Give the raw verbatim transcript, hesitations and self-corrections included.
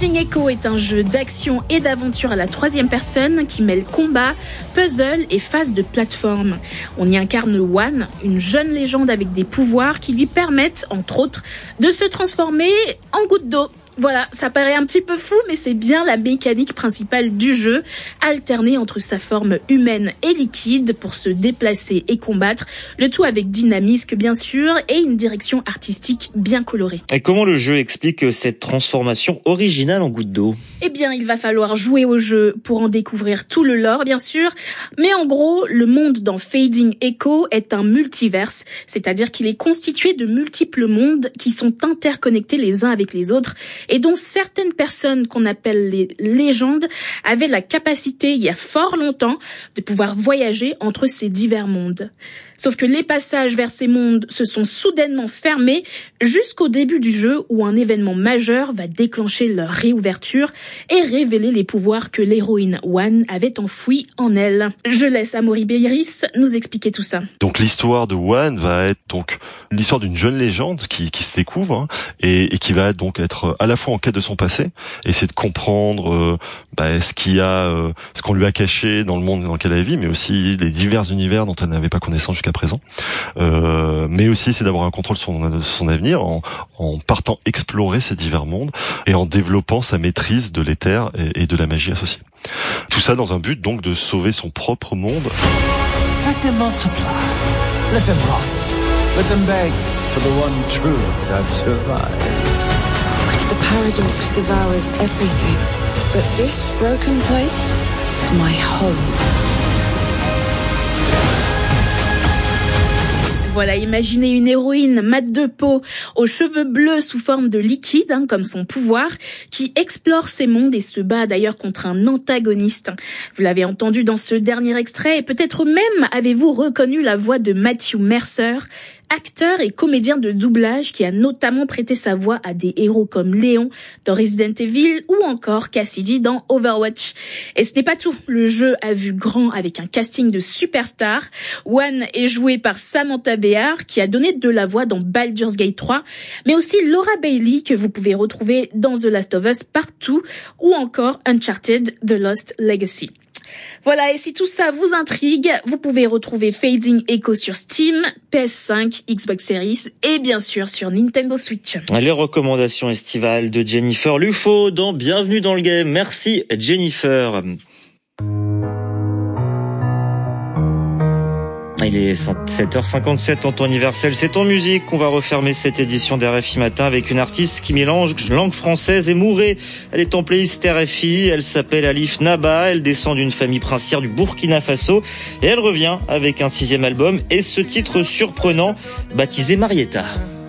Fading Echo est un jeu d'action et d'aventure à la troisième personne qui mêle combat, puzzle et phase de plateforme. On y incarne Wan, une jeune légende avec des pouvoirs qui lui permettent, entre autres, de se transformer en goutte d'eau. Voilà, ça paraît un petit peu fou, mais c'est bien la mécanique principale du jeu, alterner entre sa forme humaine et liquide pour se déplacer et combattre, le tout avec dynamisme bien sûr et une direction artistique bien colorée. Et comment le jeu explique cette transformation originale en goutte d'eau ? Eh bien, il va falloir jouer au jeu pour en découvrir tout le lore, bien sûr, mais en gros, le monde dans Fading Echo est un multiverse, c'est-à-dire qu'il est constitué de multiples mondes qui sont interconnectés les uns avec les autres, et dont certaines personnes qu'on appelle les légendes avaient la capacité, il y a fort longtemps, de pouvoir voyager entre ces divers mondes. Sauf que les passages vers ces mondes se sont soudainement fermés jusqu'au début du jeu où un événement majeur va déclencher leur réouverture et révéler les pouvoirs que l'héroïne Wan avait enfouis en elle. Je laisse Amaury Béris nous expliquer tout ça. Donc l'histoire de Wan va être donc l'histoire d'une jeune légende qui, qui se découvre hein, et, et qui va donc être à la fois en quête de son passé, essayer de comprendre euh, bah, ce qu'il y a, euh, ce qu'on lui a caché dans le monde dans lequel elle vit, mais aussi les divers univers dont elle n'avait pas connaissance jusqu'à présent, euh, mais aussi c'est d'avoir un contrôle sur son, son avenir en, en partant explorer ces divers mondes et en développant sa maîtrise de l'éther et, et de la magie associée. Tout ça dans un but donc de sauver son propre monde. Let them multiply, let them rise, let them beg for the one truth that survives. The paradox devours everything, but this broken place is my home. Voilà, imaginez une héroïne mat de peau, aux cheveux bleus sous forme de liquide, hein, comme son pouvoir, qui explore ces mondes et se bat d'ailleurs contre un antagoniste. Vous l'avez entendu dans ce dernier extrait et peut-être même avez-vous reconnu la voix de Matthew Mercer, acteur et comédien de doublage qui a notamment prêté sa voix à des héros comme Léon dans Resident Evil ou encore Cassidy dans Overwatch. Et ce n'est pas tout, le jeu a vu grand avec un casting de superstars. Wan est joué par Samantha Béard qui a donné de la voix dans Baldur's Gate trois, mais aussi Laura Bailey que vous pouvez retrouver dans The Last of Us partout ou encore Uncharted The Lost Legacy. Voilà, et si tout ça vous intrigue, vous pouvez retrouver Fading Echo sur Steam, P S cinq, Xbox Series et bien sûr sur Nintendo Switch. Les recommandations estivales de Jennifer Lufo dans Bienvenue dans le Game. Merci Jennifer. Il est sept heures cinquante-sept en temps universel. C'est en musique qu'on va refermer cette édition d'R F I Matin avec une artiste qui mélange langue française et mourée. Elle est en playlist R F I. Elle s'appelle Alif Naba. Elle descend d'une famille princière du Burkina Faso. Et elle revient avec un sixième album et ce titre surprenant baptisé Marietta.